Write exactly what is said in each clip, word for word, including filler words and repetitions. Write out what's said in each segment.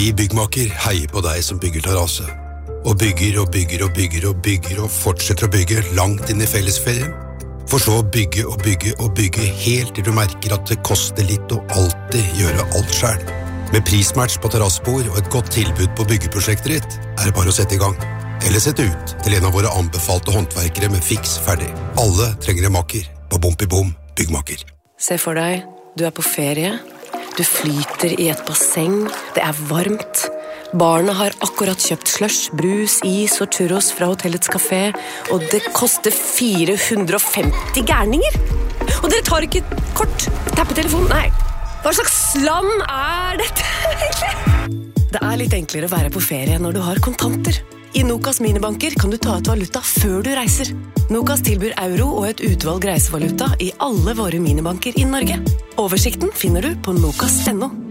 Vi byggmaker heier på deg som bygger terrasse. Og bygger og bygger og bygger og bygger og fortsetter å bygge langt inn i fellesferien. For så å bygge og bygge og bygge helt til du merker at det koster litt å alltid gjøre alt selv. Med prismatch på terrassebord og et godt tilbud på byggeprosjektet ditt, er det bare å sette i gang. Eller sette ut til en av våre anbefalte håndverkere med fiks ferdig. Alle trenger en makker på Bompibom byggmaker. Se for deg, du er på ferie. Du flyter i et basseng. Det er varmt. Barna har akkurat kjøpt slush, brus, is og churros fra hotellets kafé, og det koster fire hundre og femti gærninger. Og dere tar ikke kort, tappetelefonen, nei. Hva slags land er dette, egentlig? Det er litt enklere å være på ferie når du har kontanter. I Nokas minibanker kan du ta ut valuta før du reiser. Nokas tilbyr euro og et utvalg reisevaluta i alle våre minibanker i Norge. Oversikten finner du på nokas punktum no.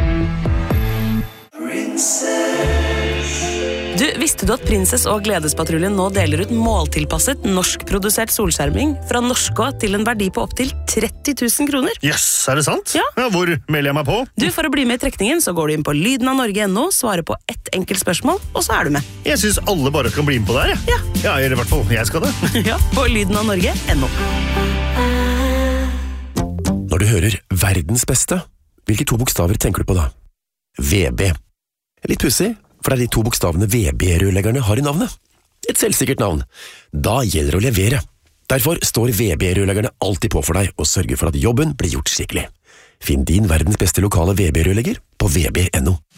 Du, visste du at Prinsess og Gledespatruljen nå deler ut måltilpasset norskprodusert solskjerming fra Norskå til en verdi på opptil tretti tusen kroner? Yes, er det sant? Ja. Ja, hvor melder jeg meg på? Du, for å bli med i trekningen så går du inn på lyden av Norge punktum no, svarer på ett enkelt spørsmål, og så er du med. Jeg synes alle bare kan bli med på det her. Ja. Ja, eller i hvert fall, jeg skal det. Ja, på lyden av Norge punktum no. Når du hører verdens beste, hvilke to bokstaver tenker du på da? V B. Litt pussig, for det er de to bokstavene V B-rørleggerne har i navnet. Et selvsikkert navn. Da gjelder det å levere. Derfor står V B-rørleggerne alltid på for deg og sørger for at jobben blir gjort skikkelig. Finn din verdens beste lokale V B-rørlegger på v b punktum no.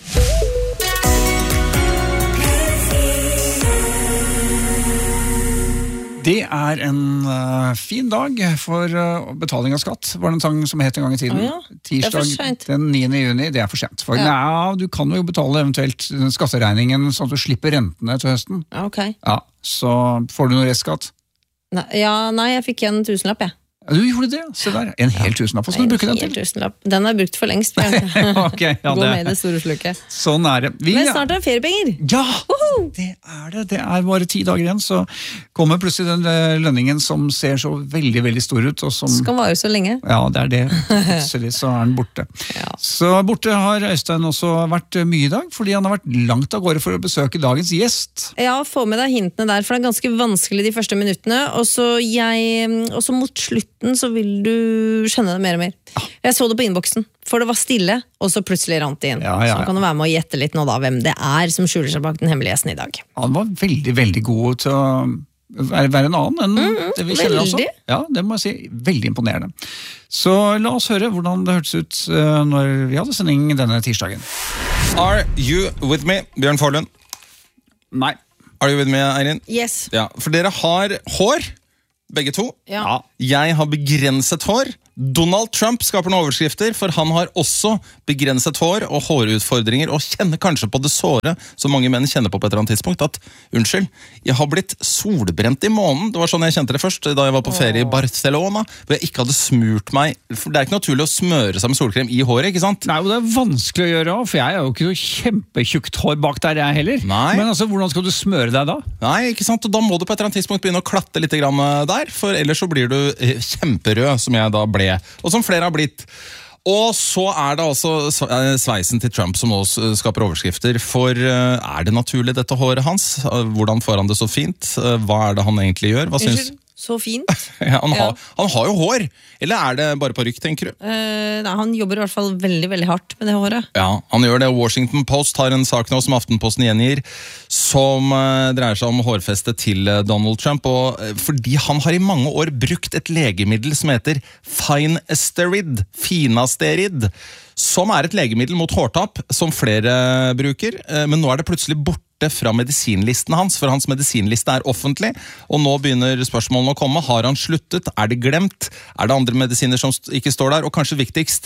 Det er en uh, fin dag for uh, betaling av skatt, var det en sang som het en gang i tiden. Oh ja, Tirsdag den niende juni, det er for sent. For ja. Ja, du kan jo betale eventuelt skatteregningen sånn at du slipper rentene til høsten. Ja, ok. Ja, så får du noe restskatt? Nei, ja, nei, jeg fikk en tusenlapp, jeg. Ja, du gjorde det, se der. En hel tusenlapp, hva skal du bruke den til? En tusenlapp, den er brukt for lengst. Okay, ja, Gå med i det store sluket. Sånn er det. Vi, Men snart er det feriepenger. Ja, Woohoo! Det er det. Det er bare ti dager igjen, så kommer plutselig den lønningen som ser så veldig, veldig stor ut. Og som, skal vare så lenge. Ja, det er det. Plutselig så er den borte. Ja. Så borte har Øystein også vært mye i dag, fordi han har vært langt av gårde for å besøke dagens gjest. Ja, få med deg hintene der, for det er ganske vanskelig de første minuttene, og så jeg, og så mot slutten så vil du skjønne det mer og mer. Ja. Jeg så det på innboksen, for det var stille, og så plutselig rant det inn. Ja, ja, ja. Så kan du være med å gjette litt nå da, hvem det er som skjuler seg bak den hemmelige gjesten i dag. Han var veldig, veldig god til å være, være en annen enn mm, det vi kjenner også. Ja, det må jeg si, veldig imponerende. Så la oss høre hvordan det hørtes ut uh, når vi hadde sending denne tirsdagen. Are you with me, Bjørn Forlund? Nei. Are you with me, Eirin? Yes. Ja, for dere har hår. Begge to. Ja. Jeg har begrenset hår. Donald Trump skaper noen overskrifter, for han har også begrenset hår og hårutfordringer, og kjenner kanskje på det såre, som mange menn kjenner på på et eller annet tidspunkt, at, unnskyld, jeg har blitt solbrent i månen. Det var sånn jeg kjente det først, da jeg var på ferie i Barcelona, hvor jeg ikke hadde smurt meg. For det er ikke naturlig å smøre seg med solkrem i håret, ikke sant? Nei, og det er vanskelig å gjøre, for jeg er jo ikke så kjempetjukt hår bak der jeg heller. Nei. Men altså, hvordan skal du smøre deg da? Nei, ikke sant, og da må du på et eller annet tidspunkt begynne å klatte litt grann der, for ellers så blir du kjemperød, som jeg da ble. Og som flere har blitt. Og så er det altså sveisen til Trump som nå skaper overskrifter. For er det naturlig dette håret hans? Hvordan får han det så fint? Hva er det han egentlig gjør? Hva syns? Så fint. Ja, han, har, ja. han har jo hår. Eller er det bare parykk, tenker du? Uh, nei, han jobber i hvert fall veldig, veldig hardt med det håret. Ja, han gjør det. Washington Post har en sak nå som Aftenposten gjengir, som uh, dreier seg om hårfestet til uh, Donald Trump. Og, uh, fordi han har i mange år brukt et legemiddel som heter Finasterid, Finasterid, som er et legemiddel mot hårtap, som flere bruker. Uh, men nå er det plutselig borte fra medisinlisten hans, for hans medisinliste er offentlig, og nå begynner spørsmålene å komme. Har han sluttet? Er det glemt? Er det andre medisiner som ikke står der? Og kanskje viktigst,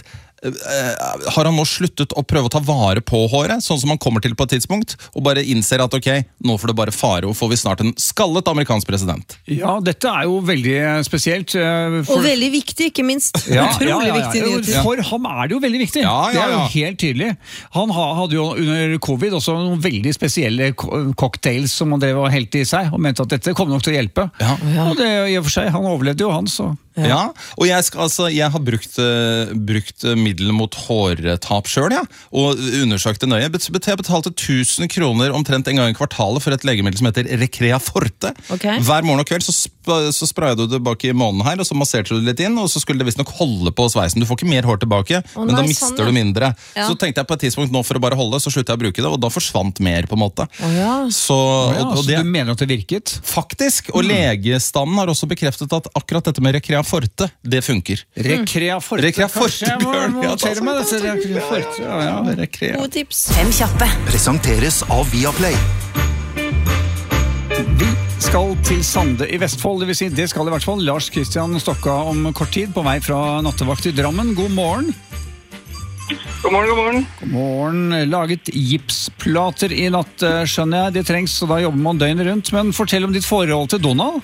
har han nå sluttet å prøve å ta vare på håret, sånn som han kommer til på et tidspunkt, og bare innser at ok, nå får det bare fare, og får vi snart en skallet amerikansk president? Ja, dette er jo veldig spesielt. For... Og veldig viktig, ikke minst. Ja, Utrolig ja, ja, ja. viktig nyheter. For ham er det jo veldig viktig. Ja, ja, ja. Det er jo helt tydelig. Han hadde jo under covid også noen veldig spesielle cocktails som han drev og helte i seg, og mente at dette kom nok til å hjelpe. Ja. Og det i og for seg, han overlevde jo han, så... Ja, og jeg, skal, altså, jeg har brukt, uh, brukt middel mot hårtap selv, ja, og undersøkte nøye. Jeg betalte tusen kroner omtrent en gang i kvartalet for et legemiddel som heter Recrea Forte. Okay. Hver morgen og kveld så, sp så sprayet du det bak i månen her, og så masserte du det litt inn, og så skulle det visst nok holde på sveisen. Du får ikke mer hår tilbake, oh, men nei, da mister sånn, ja. du mindre. Ja. Så tenkte jeg på et tidspunkt nå for å bare holde, så sluttet jeg å bruke det, og da forsvant mer på en måte. Oh, ja. Så, oh, ja, og, og så det, du mener at det virket? Faktisk, og mm. legestanden har også bekreftet at akkurat dette med Recrea Forte, det funker. Recrea Forte. Recrea Forte, Bjørn. Ja, meg dette, Recrea Forte. Ja, ja, Recrea. Gode tips. Fem kjappe. Presenteres av Viaplay. Vi skal til Sande i Vestfold, det vil si, det skal i hvert fall Lars Kristian Stokka om kort tid på vei fra nattevakt i Drammen. God morgen. God morgen, god morgen. God morgen. Laget gipsplater i natt, skjønner jeg. Det trengs, så da jobber man døgnet rundt. Men fortell om ditt forhold til Donald.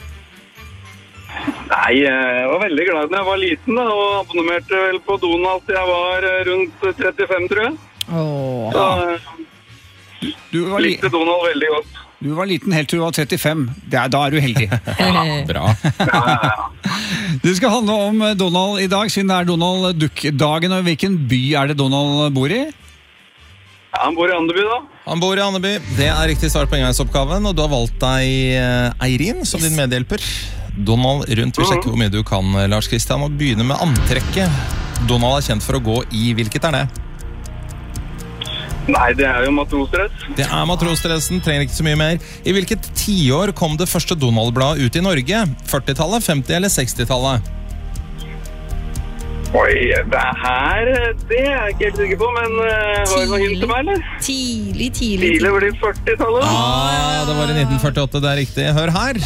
Nei, jeg var veldig glad da jeg var liten da, og abonnerte vel på Donald til jeg var rundt trettifem, tror jeg. Åh. Så du var li- likte Donald veldig godt. Du var liten helt til du var trettifem. Det er, da er du heldig. Ja, bra. Ja, ja, ja. Det skal handle om Donald i dag, siden det er Donald Duck-dagen. Og hvilken by er det Donald bor i? Ja, han bor i Andeby da. Han bor i Andeby. Det er riktig svar på engangsoppgaven, og du har valgt deg Eirin som din medhjelper. Donald rundt vil sjekke hvor mye du kan, Lars Kristian, og begynne med antrekket. Donald er kjent for å gå i, hvilket er det? Nei, det er jo matrosdress. Det er matrosdressen, trenger ikke så mye mer. I hvilket tiår kom det første Donald-bladet ut i Norge? førtitallet, femti- eller sekstitallet? Oi, det her, det er jeg ikke helt sikker på, men uh, har du noe hint til meg, eller? Tidlig, tidlig. Tidlig blir førtitallet. Ah, det var i nitten førtiåtte, det er riktig. Hør her.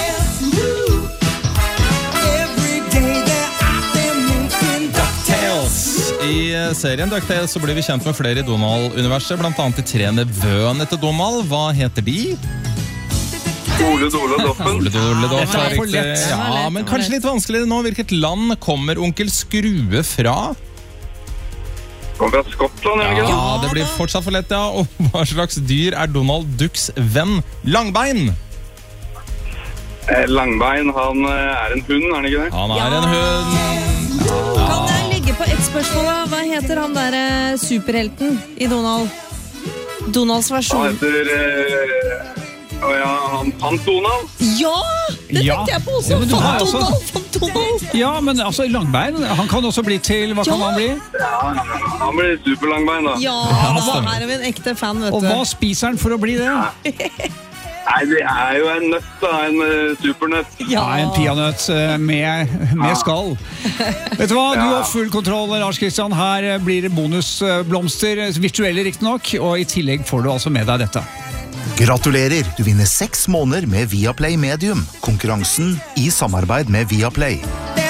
I serien DuckTales så blir vi kjent med flere i Donald-universet, blant annet de tre nevøene til Donald. Hva heter de? Ole Dole og Doffen. Ole Dole og Doffen, er for lett. ja, men kanskje litt vanskeligere nå. Hvilket land kommer onkel Skrue fra? Kommer fra Skottland, eller ikke? Ja, det blir fortsatt for lett, ja. Og hva slags dyr er Donald Ducks venn Langbein? Eh, Langbein, han er en hund, er han ikke det? Han er en hund. Kan jeg legge på ett spørsmål da? Hva heter han der eh, superhelten i Donald? Donalds Han versjon. heter... Eh, å ja, han, han Donald. Ja! Det Ja. tenkte jeg på også. Ja, men du har Fan også- Donald, fan Donald. Ja, men altså Langbein, han kan også bli til, hva kan Ja. han bli? Ja, han blir superlangbein da. Ja, nå er vi en ekte fan, vet Og du. hva spiser han for å bli det? Nei, det er jo en nøtt da, en uh, supernøtt. Ja, en peanøtt eh, med, med skall. Vet du hva, du har full kontroll, Lars Kristian. Her eh, blir det bonusblomster, eh, virtuelle riktig nok, og i tillegg får du altså med deg dette. Gratulerer! Du vinner seks måneder med Viaplay Medium. Konkurransen i samarbeid med Viaplay.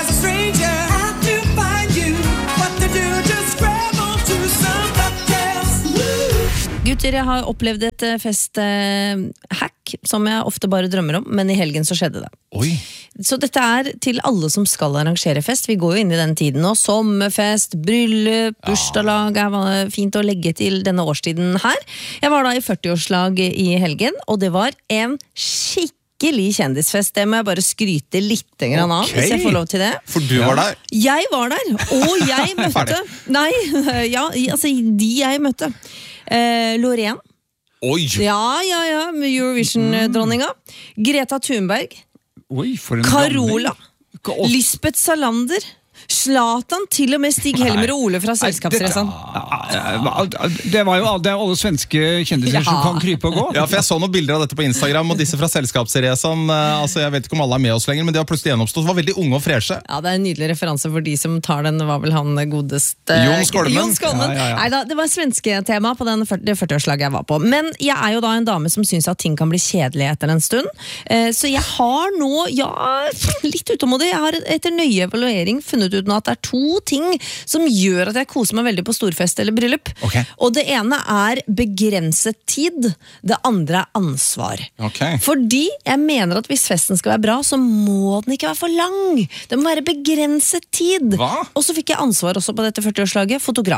Gutter, jeg har opplevd et eh, festhack som jeg ofte bare drømmer om, men i helgen så skjedde det. Oi. Så dette er til alle som skal arrangere fest. Vi går jo inn i den tiden nå. Sommerfest, bryllup, bursdagslag er fint å legge til denne årstiden her. Jeg var da i førtiårslag i helgen, og det var en skikkelig kjendisfest. Det må jeg bare skryte litt grann av, Ok. hvis jeg får lov til det. For du var der. Jeg var der, og jeg møtte Nei, ja, altså de jeg møtte eh, Loreen. Oi. Ja, ja, ja, med Eurovision-dronninga. Greta Thunberg. Oi, for en Carola. blanding. Og- Lisbeth Salander. Zlatan, til og med Stig Helmer og Ole fra Selskapsreisen. Det var jo det er alle svenske kjendiser Ja. som kan krype og gå. Ja, for jeg så noen bilder av dette på Instagram, og disse fra Selskapsreisen, eh, altså jeg vet ikke om alle er med oss lenger, men de har plutselig gjenoppstått, var veldig unge og freshe. Ja, det er en nydelig referanse for de som tar den. Var vel han godeste Jon Skolmen. Jon Skolmen. Ja, ja, ja. Neida, det var svenske tema på den førti- det førtiårslaget jeg var på. Men jeg er jo da en dame som syns at ting kan bli kjedelig etter en stund. Eh, Så jeg har nå, ja, litt utålmodig, jeg har etter nøye evaluering funnet ut nå at det er to ting som gjør at jeg koser meg veldig på storfest eller bryllup. Ok. Og det ene er begrenset tid, det andre er ansvar. Ok. Fordi jeg mener at hvis festen skal være bra, så må den ikke være for lang. Det må være begrenset tid. Hva? Og så fikk jeg ansvar også på dette førtiårslaget, fotograf.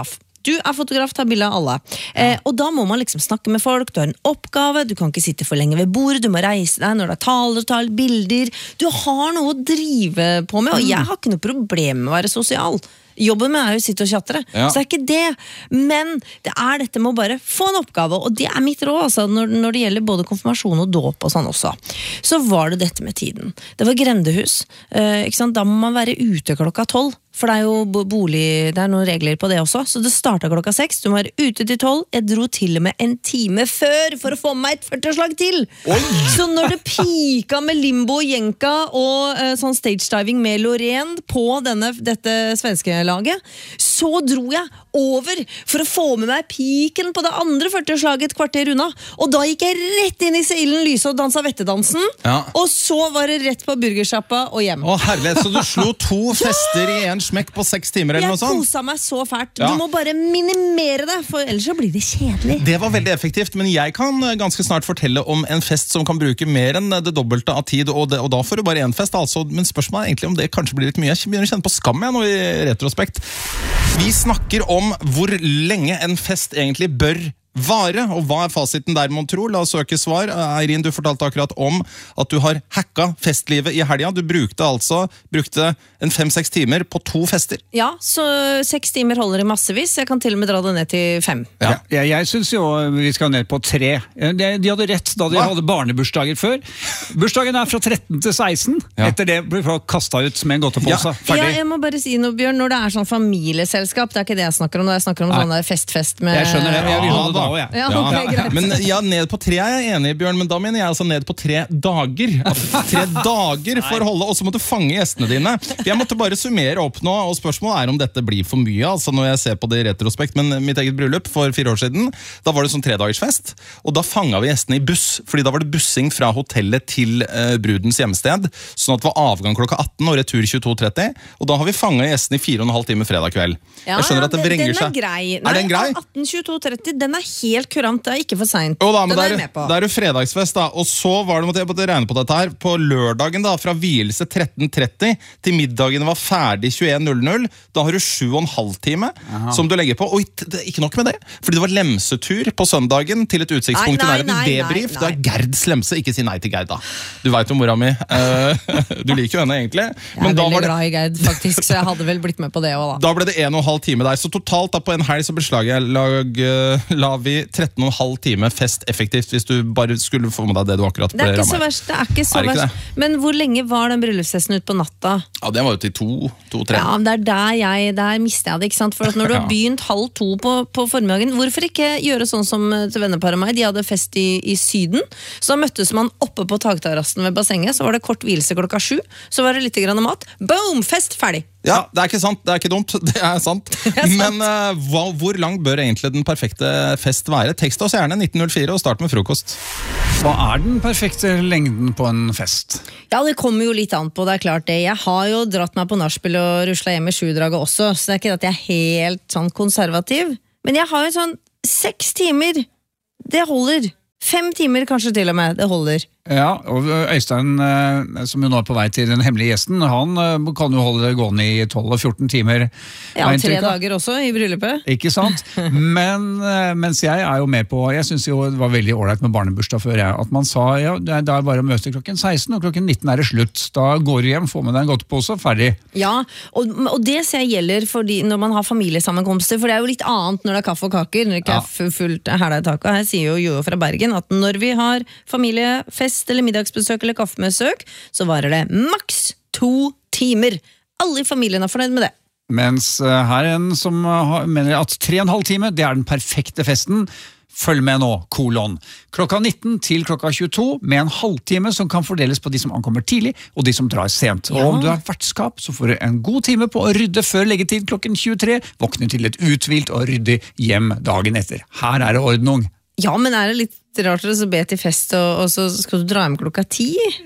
Du er fotograf, tar bilder av alle. Eh, og da må man liksom snakke med folk, du har en oppgave, du kan ikke sitte for lenge ved bordet, du må reise deg når det er taler, taler, bilder. Du har noe å drive på med, og jeg har ikke noe problem med å være sosial. Jobben med er jo å sitte og tjattere, ja. Så det er ikke det. Men det er dette med å bare få en oppgave, og det er mitt råd altså, når, når det gjelder både konfirmasjon og dåp og sånn også. Så var det dette med tiden. Det var grendehus, eh, ikke sant? Da må man være ute klokka tolv. For det er jo bolig, det er noen regler på det også. Så det startet klokka seks, du må være ute til tolv. Jeg dro til og med en time før for å få meg et førtiårslag til. Oi. Så når det pika med limbo og jenka og uh, sånn stage diving med Loreen på denne, dette svenske laget, så dro jeg over for å få med meg piken på det andre førtiårslaget et kvarter unna. Og da gikk jeg rett inn i Seilen Lyse og dansa vettedansen. Ja. Og så var det rett på burgersjappa og hjem. Å herlighet, så du slo to fester i en smekk på seks timer eller jeg noe sånt? Jeg kosa meg så fælt. Ja. Du må bare minimere det, for ellers så blir det kjedelig. Det var veldig effektivt, men jeg kan ganske snart fortelle om en fest som kan bruke mer enn det dobbelte av tid, og, det, og da får du bare en fest, altså. Men spørsmålet er egentlig om det kanskje blir litt mye. Jeg begynner å kjenne på skam jeg nå i retrospekt. Vi snakker om hvor lenge en fest egentlig bør vare, og hva er fasiten der, mon tro? La oss søke svar. Eirin, du fortalte akkurat om at du har hacka festlivet i helga. Du brukte altså brukte en fem-seks timer på to fester. Ja, så seks timer holder i massevis. Jeg kan til og med dra det ned til fem. Ja. Ja, jeg synes jo vi skal ned på tre. De, de hadde rett da de hva? Hadde barnebursdager før. Bursdagen er fra tretten til seksten. Ja. Etter det blir vi kastet ut med en godtepose. Ja. Ja, jeg må bare si noe, Bjørn. Når det er sånn familieselskap, det er ikke det jeg snakker om. Jeg snakker om sånn der fest-fest med... Jeg skjønner det, jeg vil ha det da. Ja, ja, okay, ja. Men ja, ned på tre er jeg enig i, Bjørn, men da mener jeg altså ned på tre dager. Altså, tre dager for å holde, og så må du fange gjestene dine. Jeg måtte bare summere opp nå, og spørsmålet er om dette blir for mye, altså når jeg ser på det i retrospekt, men mitt eget bryllup for fire år siden, da var det sånn tredagersfest, og da fanget vi gjestene i buss, fordi da var det bussing fra hotellet til uh, brudens hjemsted, sånn at det var avgang klokka atten og retur tjueto tretti, og da har vi fanget gjestene i fire og en halv time fredag kveld. Ja, jeg skjønner at det vrenger seg. Den er grei. Er Nei, den grei? atten tjueto tretti, den er helt kurant, det er ikke for sent. Jo da, men den er, er jeg med på. Det er jo fredagsfest da, og så var det, måtte jeg måtte regne på dette her, på lørdagen da, fra hvilelse tretten tretti til middagen var ferdig tjueen null null, da har du sju og en halv time Aha. Som du legger på, og det er ikke nok med det, fordi det var lemsetur på søndagen til et utsiktspunkt i nærheten, debrief, det er Gerds lemse, ikke si nei til Gerd da. Du vet jo mora mi, uh, du liker jo henne egentlig. Jeg er men veldig det, glad i Gerd faktisk, så jeg hadde vel blitt med på det også da. Da ble det en og en halv time der, så totalt da på en helg så beslaget jeg lag, uh, la vi tretten og en halv time fest effektivt hvis du bare skulle få med deg det du akkurat ble rammet. Det er ikke så verst, det er ikke så er ikke verst. Men hvor lenge var den bryllupsfesten ut på natta? Ja, den var jo til to, to, tre. Ja, det er der jeg, der mister jeg det, ikke sant? For at når du har begynt halv to på, på formiddagen, hvorfor ikke gjøre sånn som til venneparet meg? De hadde fest i, i Syden, så møttes man oppe på takterrassen ved bassenget, så var det kort hvilelse klokka sju, så var det litt grann mat. Boom! Fest ferdig! Ja, det er ikke sant, det er ikke dumt, det er sant. Det er sant. Men uh, hva, hvor lang bør egentlig den perfekte fest være? Tekst oss gjerne nitten null fire og start med frokost. Hva er den perfekte lengden på en fest? Ja, det kommer jo litt an på, det er klart det. Jeg har jo dratt meg på nachspiel og ruslet hjem i sjudraget også, så det er ikke at jeg er helt sånn konservativ. Men jeg har jo sånn seks timer, det holder. Fem timer kanskje til og med, det holder. Ja, og Øystein, som jo nå er på vei til den hemmelige gjesten, han kan jo holde det gående i tolv og fjorten timer. Ja, tre dager også i bryllupet. Ikke sant? Men mens jeg er jo med på, jeg synes jo det var veldig ordentlig med barnebursdag før jeg, at man sa, ja, det er bare å møte klokken seksten, og klokken nitten er det slutt. Da går du hjem, får med deg en godtepose, ferdig. Ja, og, og det ser jeg gjelder fordi når man har familiesammenkomster, for det er jo litt annet når det er kaffe og kaker, når det ikke er fullt hæla i taket. Her sier jo Jojo fra Bergen at når vi har familiefest, eller middagsbesøk eller kaffemøsøk, så varer det maks to timer. Alle i familien er fornøyd med det. Mens her er en som mener at tre og en halv time, det er den perfekte festen. Følg med nå, kolon. Klokka nitten til klokka tjueto, med en halvtime som kan fordeles på de som ankommer tidlig, og de som drar sent. Ja. Og om du har vertskap, så får du en god time på å rydde før leggetid klokken tjuetre, våkne til et uthvilt og ryddig hjem dagen etter. Her er det ordnung. Ja, men er det litt rart å be til fest, og, og så skal du dra hjem klokka ti?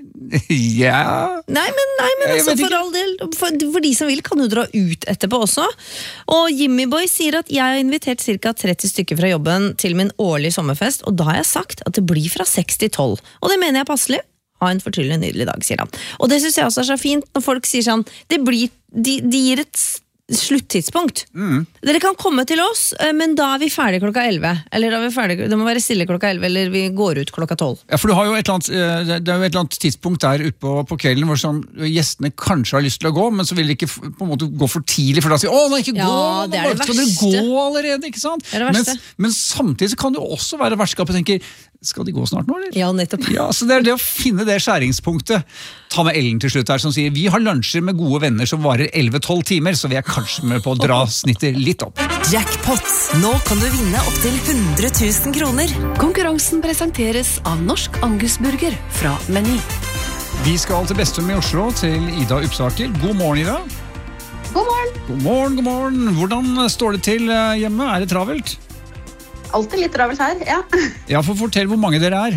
Ja. Nei, men, nei, men altså, for all del, for, for de som vil kan du dra ut etterpå også. Og Jimmy Boy sier at jeg har invitert cirka tretti stykker fra jobben til min årlige sommerfest, og da har jeg sagt at det blir fra seks til tolv. Og det mener jeg passelig. Ha en fortryllende nydelig dag, sier han. Og det synes jeg også er så fint når folk sier sånn, det blir, de, de gir et sluttidspunkt. Mm. Dere kan komme til oss, men da er vi ferdig klokka elleve. Eller da er vi ferdig, det må være stille klokka elleve, eller vi går ut klokka tolv. Ja, for du har jo et eller annet, det er jo et eller annet tidspunkt der ute på, på kvelden hvor sånn, gjestene kanskje har lyst til å gå, men så vil de ikke på en måte gå for tidlig, for da sier, å, nei, ikke Ja, gå, det er det skal dere verste. gå allerede, ikke sant? Det er det verste. Mens, men samtidig så kan det jo også være vertskapet tenker, skal de gå snart nå, eller? Ja, nettopp. Ja, så det er det å finne det skjæringspunktet. Ta med Ellen til slutt her, som sier, vi har lunsjer med gode venner som varer elleve tolv timer, så vi er kanskje med på å dra snittet litt opp. Jackpot. Nå kan du vinne opp til hundre tusen kroner. Konkurransen presenteres av Norsk Angusburger fra Meny. Vi skal til Bestum i Oslo, til Ida Uppsaker. God morgen, Ida. God morgen. God morgen, god morgen. Hvordan står det til hjemme? Er det travelt? Alltid litt travelt her, ja. Ja, for fortell hvor mange dere er.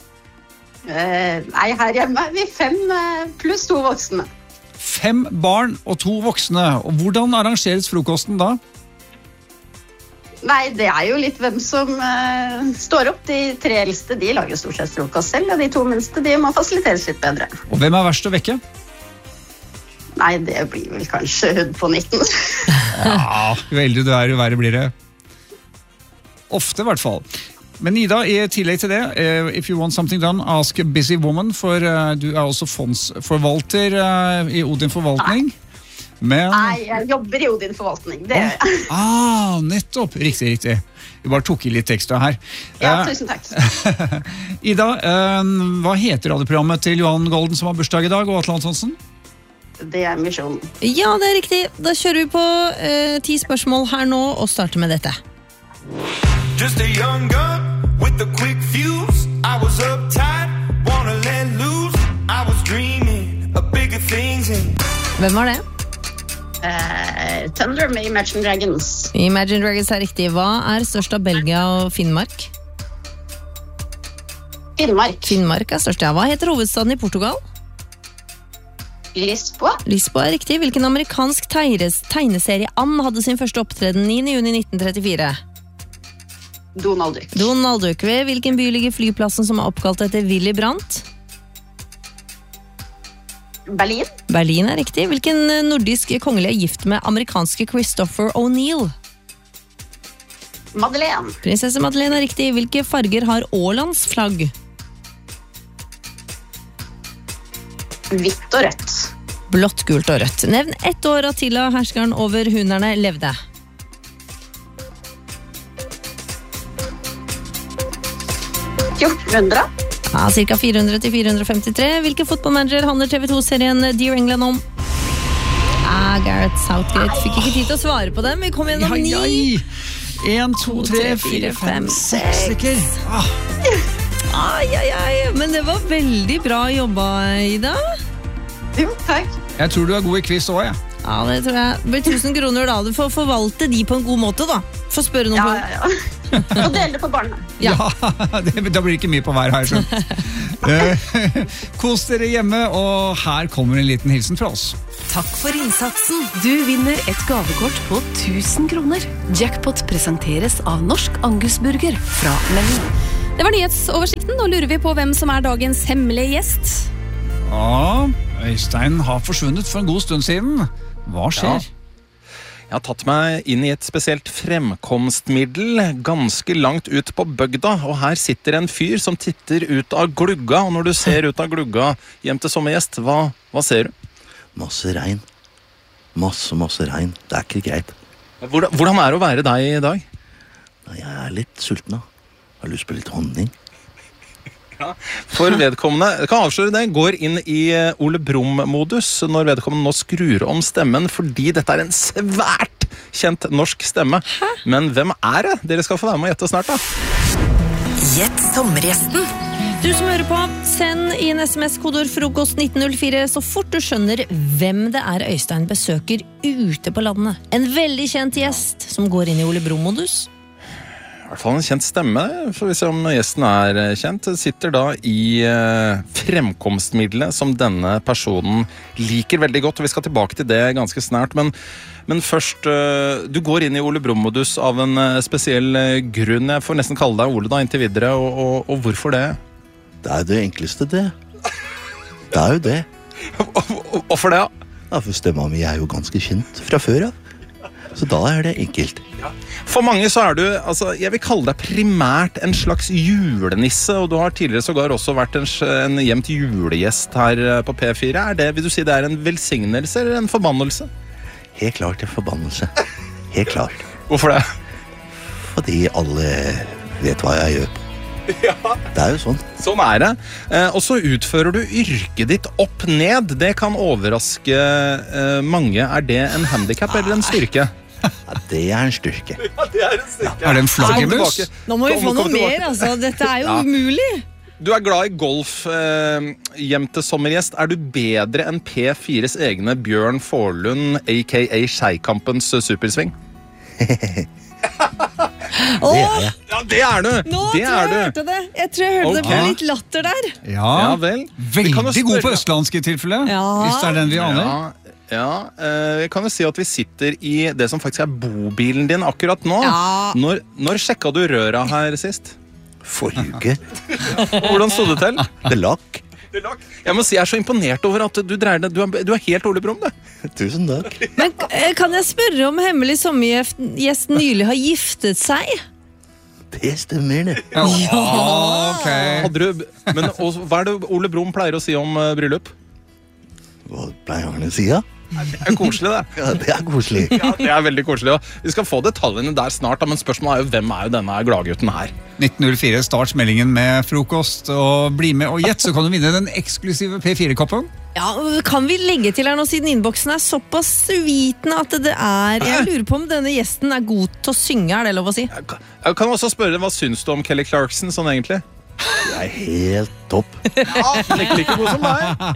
Eh, nei, her hjemme er vi fem eh, pluss to voksne. Fem barn og to voksne. Og hvordan arrangeres frokosten da? Nei, det er jo litt hvem som eh, står opp. De tre eldste, de lager stort sett frokost selv, og de to minste, de må fasiliteres litt bedre. Og hvem er verst å vekke? Nei, det blir vel kanskje hun på nitten. Ja, jo eldre du er, jo verre blir det. Ofte i hvert fall. Men Ida, i tillegg til det, uh, if you want something done, ask a busy woman, for uh, du er også fondsforvalter uh, i Odin Forvaltning. Men... Nei, jeg jobber i Odin Forvaltning, det gjør jeg. Ah, nettopp. Riktig, riktig. Vi bare tok i litt ekstra her. Ja, Uh, tusen takk. Ida, uh, hva heter radioprogrammet til Johan Golden som har bursdag i dag, og Atle Antonsen? Det er misjonen. Ja, det er riktig. Da kjører vi på eh, ti spørsmål her nå, og starter med dette. Just a young gun with a quick fuse. I was uptight, wanna let loose. I was dreaming of bigger things. And... Hvem var det? Uh, Thunder med Imagine Dragons. Imagine Dragons er riktig. Hva er størst av Belgia og Finnmark? Finnmark. Finnmark er størst, ja. Hva heter hovedstaden i Portugal? Lisboa. Lisboa er riktig. Hvilken amerikansk tegres, tegneserie Ann hadde sin første opptreden niende juni nitten trettifire? Donald Duck. Donald Duck. Ved hvilken by ligger flyplassen som er oppkalt etter Willy Brandt? Berlin. Berlin er riktig. Hvilken nordisk kongelig er gift med amerikanske Christopher O'Neill? Madeleine. Prinsesse Madeleine er riktig. Hvilke farger har Ålands flagg? Hvitt og rødt. Blått, gult og rødt. Nevn ett år Attila, herskeren over hunderne, levde. fjorten hundre. Ja, cirka fire hundre til fire hundre femtitre. Hvilke fotballmanager handler T V to-serien Dear England om? Ah, Gareth Southgate. Fikk ikke tid til å svare på dem. Vi kom gjennom ni. Ja, ja. En, to, tre, fire, fem, seks stykker. Ah. Ai, ai, ai. Men det var veldig bra jobba, Ida. Jo, takk. Jeg tror du er god i quiz også, ja. Ja, det tror jeg. Det blir tusen kroner da. Du får forvalte de på en god måte, da. Få spørre noen Ja, på. ja, ja. Og dele det på barna. Ja. Ja, det, da blir det ikke mye på hver her. uh, Kos dere hjemme, og her kommer en liten hilsen fra oss. Takk for innsatsen. Du vinner et gavekort på tusen kroner. Jackpot presenteres av Norsk Angusburger fra Meny. Det var nyhetsoversikten. Nå lurer vi på hvem som er dagens hemmelige gjest. Ja, Øystein har forsvunnet for en god stund siden. Hva skjer? Ja. Jeg har tatt meg inn i et spesielt fremkomstmiddel ganske langt ut på bygda, og her sitter en fyr som titter ut av glugga, og når du ser ut av glugga hjem til sommergjest, hva, hva ser du? Masse regn. Masse, masse regn. Det er ikke greit. Hvordan, hvordan er det å være deg i dag? Jeg er litt sulten da. Jeg har lyst på litt honning. Ja, for vedkommende, jeg kan avsløre det, går inn i Ole Brumm-modus når vedkommende nå skrur om stemmen, fordi dette er en svært kjent norsk stemme. Hæ? Men hvem er det? Dere skal få være med å gjette snart da. Gjett sommergjesten. Du som hører på, send i en sms-kodord frokost nitten null fire så fort du skjønner hvem det er Øystein besøker ute på landet. En veldig kjent gjest som går inn i Ole Brumm-modus. I hvert fall en kjent stemme, for vi ser om gjesten er kjent. Sitter da i eh, fremkomstmiddelet som denne personen liker veldig godt, og vi skal tilbake til det ganske snart. Men, men først, eh, du går inn i Ole Brumm-modus av en eh, spesiell eh, grunn. Jeg får nesten kalle deg Ole da inntil videre, og, og, og hvorfor det? Det er det enkleste det. Det er jo det. Hvorfor det, ja? Ja, for stemma mi er jo ganske kjent fra før, ja. Så da er det enkelt. For mange så er du, altså, jeg vil kalle deg primært en slags julenisse, og du har tidligere sågar også vært en, en jevnt julegjest her på P fire. Er det, vil du si det er en velsignelse eller en forbannelse? Helt klart en forbannelse. Helt klart. Hvorfor det? Fordi alle vet hva jeg gjør. Ja. Det er jo sånn. Sånn er det. Eh, og så utfører du yrket ditt opp ned. Det kan overraske eh, mange. Er det en handicap eller en styrke? Ja, det er en styrke. Ja, det er en styrke. Ja. Er det en flaggermus? Nå må vi få noe mer, altså. Dette er jo ja. umulig. Du er glad i golf, eh, hjem til sommergjest. Er du bedre enn P fires egne Bjørn Forlund, a k a. Skeikampens supersving? Det er jeg. Ja, det er du! Nå det tror er jeg du. hørte det. Jeg tror jeg hørte Okay. det ble litt latter der. Ja, ja vel. Veldig god på østlandske tilfelle, ja. hvis det er den vi aner. Ja, ja eh, jeg kan jo si at vi sitter i det som faktisk er bobilen din akkurat nå. Ja. Når, når sjekka du røra her sist? Forrige uke. Hvordan stod det til? Det lakk. Jeg må si jeg er så imponert over at du dreier det. Du er, du er helt Ole Brumm, det. Tusen takk. Men kan jeg spørre om hemmelig sommergjest nylig har giftet seg? Det stemmer det. Ja, ok. Hadde du, men og, hva er det Ole Brumm pleier å si om uh, bryllup? Hva pleier han å si, ja? Det er koselig, det. Ja, det er koselig. Ja, det er veldig koselig. Ja. Vi skal få detaljene der snart, da, men spørsmålet er jo hvem er jo denne gladgutten her? nitten null fire starts meldingen med frokost, og bli med og gjett, så kan du vinne den eksklusive P fire-koppen. Ja, kan vi legge til her nå, siden innboksen er såpass uvitende at det er... Jeg lurer på om denne gjesten er god til å synge, er det lov å si? Jeg kan, jeg kan også spørre, hva syns du om Kelly Clarkson sånn egentlig? Jeg er helt topp. Ja, like, like god som meg.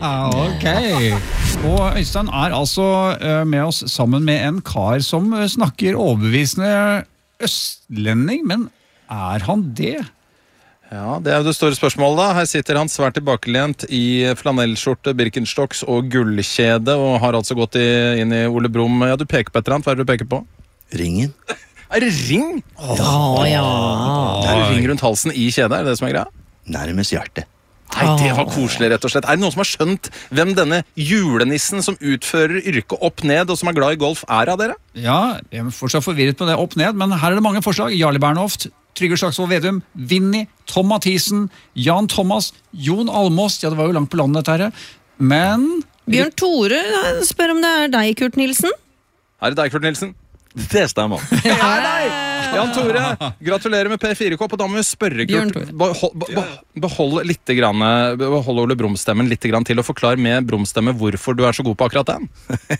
Ok. Og Øystein er altså uh, med oss sammen med en kar som uh, snakker overbevisende østlending, men er han det? Ja, det er jo det store spørsmålet da. Her sitter han svært tilbakelent i flanellskjorte, Birkenstocks og gullkjede, og har altså gått i, inn i Ole Brumm. Ja, du peker på et eller annet. Hva er det du peker på? Ringen. Er det ring? Ja, ja. Det er ring rundt halsen i kjede, er det det som er greia? Nærmest hjertet. Nei, det var koselig, rett og slett. Er det noen som har skjønt hvem denne julenissen som utfører yrket opp ned, og som er glad i golf, er av dere? Ja, jeg er fortsatt forvirret på det opp ned, men her er det mange forslag. Jarle Bernhoft, Trygve Slagsvold Vedum, Vinny, Tom Mathisen, Jan Thomas, Jon Almås. Ja, det var jo langt på landet dette her. Men... Bjørn Tore spør om det er deg, Kurt Nilsen. Er det deg, Kurt Nilsen? Det stemmer. Det er deg! Jan Tore, gratulerer med P fire-kopp, og da må vi spørre Kurt, behold, behold, behold, litt grann, behold Ole Brumm-stemmen litt grann til, og forklar med Brumm-stemme hvorfor du er så god på akkurat den.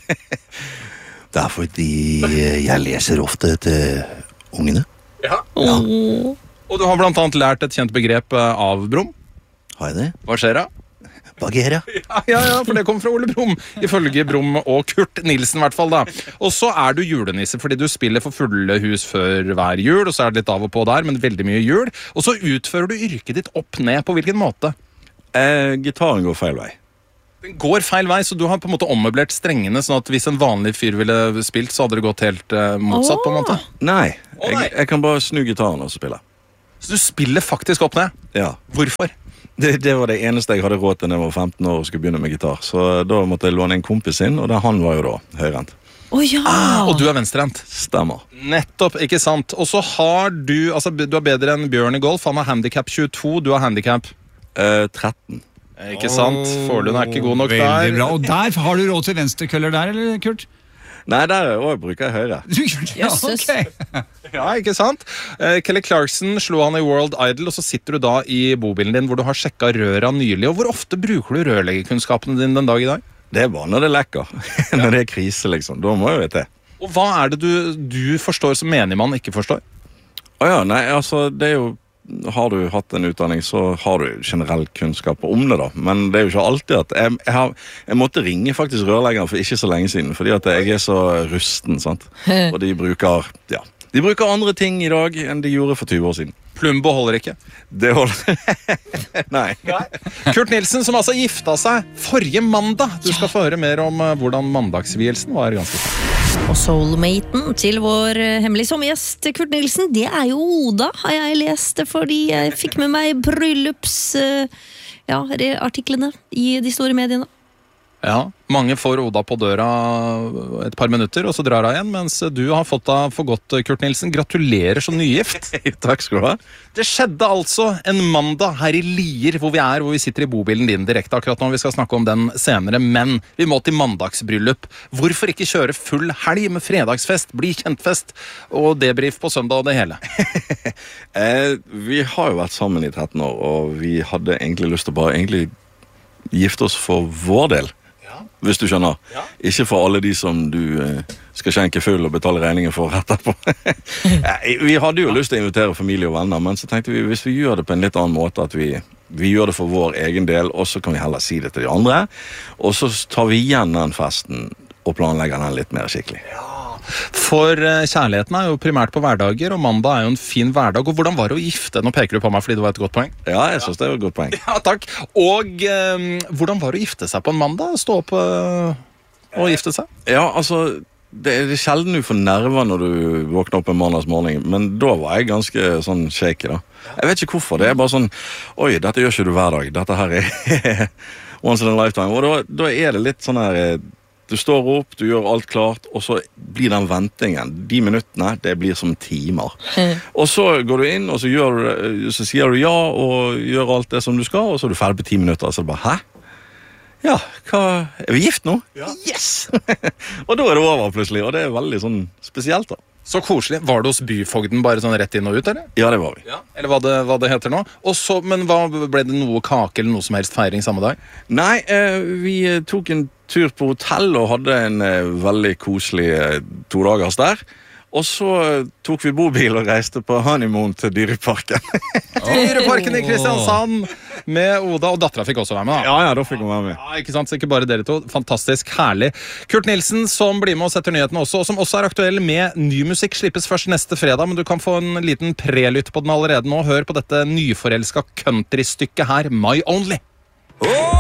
Det er fordi jeg leser ofte til ungene. Ja. Ja. Og du har blant annet lært et kjent begrep av Brumm. Har jeg det? Hva skjer da? Bagheera. Ja, ja, ja, for det kommer fra Ole Brumm, ifølge Brumm og Kurt Nilsen i hvert fall da. Og så er du julenisse, fordi du spiller for fulle hus før hver jul, og så er det litt av og på der, men veldig mye jul. Og så utfører du yrket ditt opp ned, på hvilken måte? Eh, gitaren går feil vei. Den går feil vei, så du har på en måte ommøblert strengene, sånn at hvis en vanlig fyr ville spilt, så hadde det gått helt eh, motsatt oh. på en måte? Nei, jeg, jeg kan bare snu gitaren og spille. Så du spiller faktisk opp ned? Ja. Hvorfor? Det, det var det eneste jeg hadde råd til da jeg var femten år og skulle begynne med gitar. Så da måtte jeg låne en kompis inn, og det, han var jo da høyrendt. Oh, ja. ah, og du er venstrehendt. Stemmer. Nettopp, ikke sant. Og så har du, altså du er bedre enn Bjørn i golf, han har handicap tjueto, du har handicap eh, tretten. Ikke sant, Forlund er ikke god nok der. Veldig bra, og der har du råd til venstrekøller der, eller Kurt? Nei, der også bruker jeg høyre. Ja, okay. Ja, ikke sant? Uh, Kelly Clarkson slo han i World Idol, og så sitter du da i bobilen din hvor du har sjekket røra nylig. Og hvor ofte bruker du rørleggerkunnskapene dine den dag i dag? Det er bare når det lekker. Når det er krise, liksom. Da må jeg vite det. Og hva er det du, du forstår som menigmann ikke forstår? Å ja, nei, altså, det er jo... Har du hatt en utdanning, så har du generell kunnskap om det da. Men det er jo ikke alltid at... Jeg, jeg, har, jeg måtte ringe faktisk rørleggeren for ikke så lenge siden, fordi at jeg er så rusten, sant? Og de bruker, ja, de bruker andre ting i dag enn de gjorde for tjue år siden. Plumbo holder ikke. Det holder. Nei. Kurt Nilsen, som altså gifta seg forrige mandag. Du skal få høre mer om hvordan mandagsvielsen var ganske sant. Og soulmaten til vår hemmelige sommergjest Kurt Nilsen, det er jo Oda, har jeg lest, fordi jeg fikk med meg bryllups ja, artiklene i de store mediene. Ja, mange får Oda på døra et par minutter, og så drar hun igjen, mens du har fått deg for godt, Kurt Nilsen. Gratulerer som nygift. Takk skal du ha. Det skjedde altså en mandag her i Lier, hvor vi er, hvor vi sitter i bobilen din direkte akkurat nå. Vi skal snakke om den senere, men vi må til mandagsbryllup. Hvorfor ikke kjøre full helg med fredagsfest, bli kjentfest, og debrief på søndag og det hele? eh, vi har jo vært sammen i tretten år, og vi hadde egentlig lyst til å bare egentlig gifte oss for vår del. Hvis du skjønner. Ja. Ikke for alle de som du eh, skal skjenke full og betale regningen for etterpå. Vi hadde jo lyst til å invitere familie og venner, men så tenkte vi, hvis vi gjør det på en litt annen måte, at vi, vi gjør det for vår egen del, og så kan vi heller si det til de andre, og så tar vi igjen den festen og planlegger den litt mer skikkelig. Ja. For kjærligheten er jo primært på hverdager, og mandag er jo en fin hverdag. Og hvordan var det å gifte? Nå peker du på meg fordi det var et godt poeng. Ja, jeg synes det var et godt poeng. Ja, takk. Og eh, hvordan var det å gifte seg på en mandag? Stå opp eh, og gifte seg? Ja, altså, det er sjelden du får nerver når du våkner opp en mandagsmorgen, men da var jeg ganske sånn shaky da. Jeg vet ikke hvorfor, det er bare sånn, oi, dette gjør ikke du hver dag. Dette her er once in a lifetime. Og da, da er det litt sånn her... Du står opp, du gjør alt klart, og så blir den ventingen, de minuttene, det blir som timer. Mm. Og så går du inn, og så, gjør, så sier du ja, og gjør alt det som du skal, og så er du ferdig på ti minutter, og så er det bare, hæ? Ja, hva, er vi gift nå? Ja. Yes! Og da er det over plutselig, og det er veldig sånn spesielt da. Så koselig. Var det hos byfogden bare sånn rett inn og ut, eller? Ja, det var vi. Ja. Eller hva det, hva det heter nå. Og så, men hva, ble det noe kake eller noe som helst feiring samme dag? Nei, eh, vi tok en tur på hotell og hadde en eh, veldig koselig eh, to dagers der. Og så tok vi bobil og reiste på honeymoon til Dyreparken. Dyreparken i Kristiansand med Oda, og datteren fikk også være med da. Ja, ja, da fikk hun være med. Ja, ikke sant, så ikke bare dere to. Fantastisk, herlig. Kurt Nilsen, som blir med og setter nyhetene også, og som også er aktuell med ny musikk, slippes først neste fredag, men du kan få en liten prelytt på den allerede nå. Hør på dette nyforelska countrystykket her, My Only.